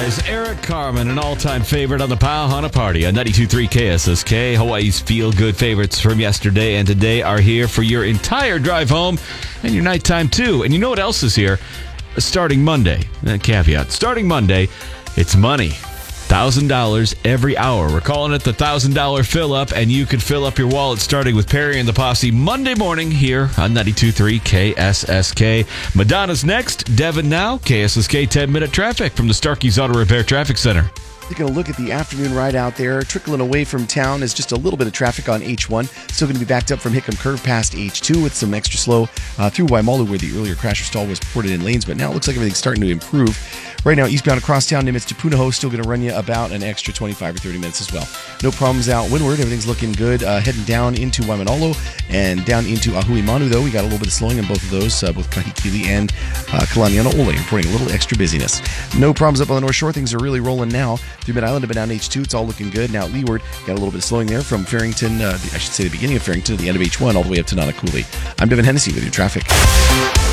Skies, Eric Carmen, an all-time favorite on the Pauhana Party on 92.3 KSSK. Hawaii's feel-good favorites from yesterday and today are here for your entire drive home and your nighttime too. And you know what else is here? Starting Monday, caveat, starting Monday, it's money. $1,000 every hour. We're calling it the $1,000 fill-up, and you can fill up your wallet starting with Perry and the Posse Monday morning here on 92.3 KSSK. Madonna's next, Devin now, KSSK 10-minute traffic from the Starkey's Auto Repair Traffic Center. Taking a look at the afternoon ride out there. Trickling away from town is just a little bit of traffic on H1. Still going to be backed up from Hickam Curve past H2 with some extra slow through Waimalu where the earlier crash or stall was reported in lanes. But now it looks like everything's starting to improve. Right now, eastbound across town, Nimitz to Punahou, still going to run you about an extra 25 or 30 minutes as well. No problems out windward. Everything's looking good. Heading down into Waimanalo and down into Ahuimanu, though. We got a little bit of slowing in both of those, both Kahikili and Kalaniana Ole, reporting a little extra busyness. No problems up on the North Shore. Things are really rolling now. Through Mid-Island and down H2, it's all looking good. Now at Leeward, got a little bit of slowing there from Farrington, I should say the beginning of Farrington to the end of H1, all the way up to Nanakuli. I'm Devin Hennessy with your traffic.